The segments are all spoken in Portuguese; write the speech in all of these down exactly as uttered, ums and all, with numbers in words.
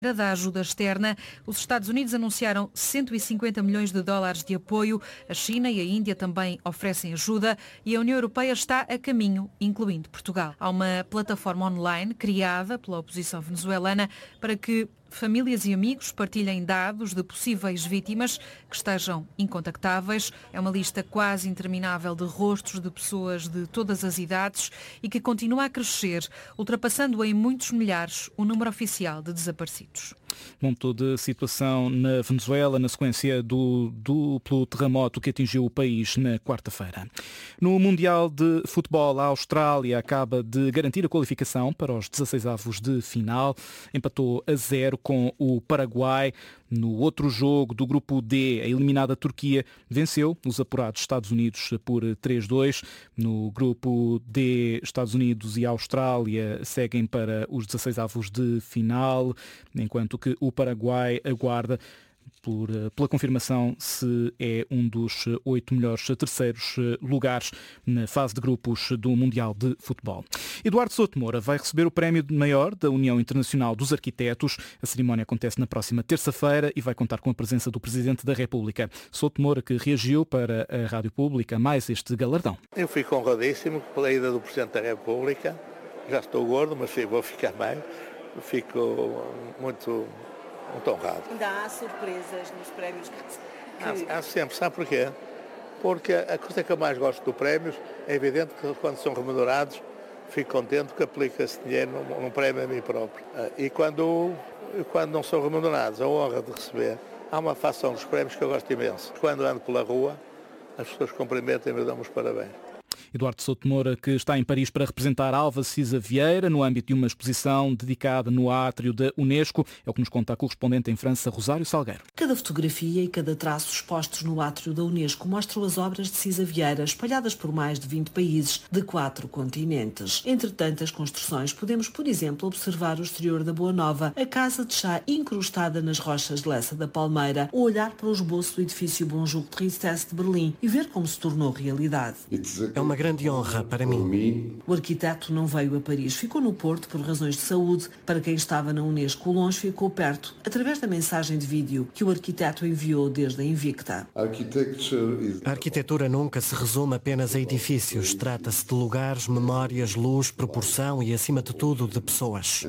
da ajuda externa. Os Estados Unidos anunciaram cento e cinquenta milhões de dólares de apoio. A China e a Índia também oferecem ajuda e a União Europeia está a caminho, incluindo Portugal. Há uma plataforma online criada pela oposição venezuelana para que famílias e amigos partilhem dados de possíveis vítimas que estejam incontactáveis. É uma lista quase interminável de rostos de pessoas de todas as idades e que continua a crescer, ultrapassando em muitos milhares o número oficial de desaparecidos. Monto de situação na Venezuela na sequência do duplo terremoto que atingiu o país na quarta-feira. No Mundial de Futebol, a Austrália acaba de garantir a qualificação para os dezasseisavos de final. Empatou a zero com o Paraguai. No outro jogo do grupo D, a eliminada Turquia venceu os apurados Estados Unidos por três a dois. No grupo D, Estados Unidos e Austrália seguem para os dezasseisavos de final, enquanto que o Paraguai aguarda Por, pela confirmação se é um dos oito melhores terceiros lugares na fase de grupos do Mundial de Futebol. Eduardo Souto Moura vai receber o prémio de maior da União Internacional dos Arquitetos. A cerimónia acontece na próxima terça-feira e vai contar com a presença do Presidente da República. Souto Moura, que reagiu para a Rádio Pública a mais este galardão. Eu fico honradíssimo pela ida do Presidente da República. Já estou gordo, mas vou ficar mais. Fico muito... muito honrado. Ainda há surpresas nos prémios que... Há, há sempre, sabe porquê? Porque a coisa que eu mais gosto do prémios é evidente que quando são remunerados fico contente que aplico esse dinheiro num, num prémio a mim próprio. E quando, quando não são remunerados, a honra de receber, há uma facção dos prémios que eu gosto imenso. Quando ando pela rua, as pessoas cumprimentam-me e dão-me os parabéns. Eduardo Souto Moura, que está em Paris para representar Alva Cisa Vieira no âmbito de uma exposição dedicada no átrio da Unesco. É o que nos conta a correspondente em França, Rosário Salgueiro. Cada fotografia e cada traço expostos no átrio da Unesco mostram as obras de Cisa Vieira, espalhadas por mais de vinte países de quatro continentes. Entre tantas construções, podemos, por exemplo, observar o exterior da Boa Nova, a casa de chá incrustada nas rochas de Lessa da Palmeira, ou olhar para o esboço do edifício Bonjour Tristesse de Berlim e ver como se tornou realidade. É uma grande honra para mim. O arquiteto não veio a Paris, ficou no Porto por razões de saúde. Para quem estava na Unesco longe, ficou perto, através da mensagem de vídeo que o arquiteto enviou desde a Invicta. A arquitetura nunca se resume apenas a edifícios. Trata-se de lugares, memórias, luz, proporção e, acima de tudo, de pessoas.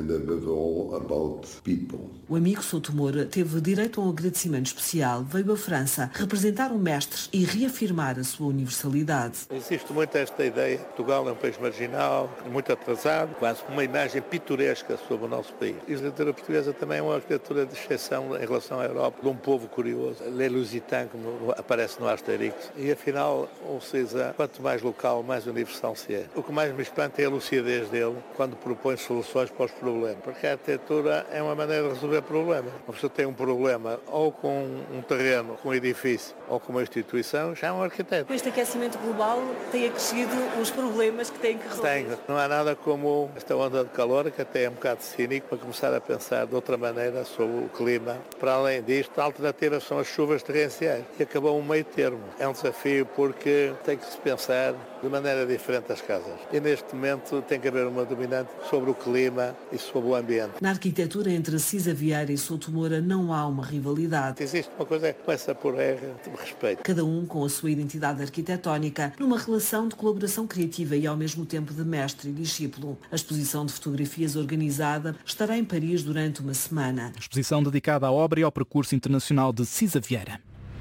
O amigo Souto Moura teve direito a um agradecimento especial. Veio à França representar um mestre e reafirmar a sua universalidade. Existe muito esta ideia. Portugal é um país marginal, muito atrasado, quase uma imagem pitoresca sobre o nosso país. E a arquitetura portuguesa também é uma arquitetura de exceção em relação à Europa, de um povo curioso. Les Lusitans, como aparece no Asterix. E afinal, ou seja, quanto mais local, mais universal se é. O que mais me espanta é a lucidez dele quando propõe soluções para os problemas. Porque a arquitetura é uma maneira de resolver problemas. Uma pessoa tem um problema ou com um terreno, com um edifício, ou com uma instituição, já é um arquiteto. Com este aquecimento global tem acrescido os problemas que tem que resolver. Tem. Não há nada como esta onda de calor, que até é um bocado cínico, para começar a pensar de outra maneira sobre o clima. Para além disto, a alternativa são as chuvas torrenciais, que acabam um meio termo. É um desafio porque tem que se pensar de maneira diferente as casas. E neste momento tem que haver uma dominante sobre o clima e sobre o ambiente. Na arquitetura entre Cisa Vieira e Souto Moura não há uma rivalidade. Existe uma coisa que começa por R, de respeito. Cada um com a sua identidade arquitetónica, numa relação de colaboração criativa e ao mesmo tempo de mestre e discípulo. A exposição de fotografias organizada estará em Paris durante uma semana. Exposição dedicada à obra e ao percurso internacional de Cisa Vieira.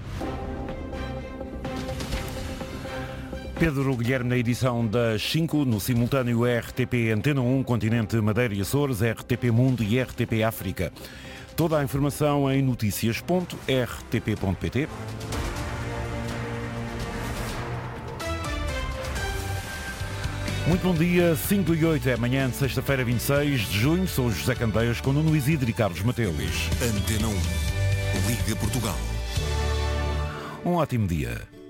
Pedro Guilherme na edição das cinco, no simultâneo R T P Antena um, Continente Madeira e Açores, R T P Mundo e R T P África. Toda a informação em notícias ponto r t p ponto p t. Muito bom dia, cinco e oito é amanhã de sexta-feira, vinte e seis de junho. Sou o José Candeias com Nuno Isidro e Carlos Mateus. Antena um, Liga Portugal. Um ótimo dia.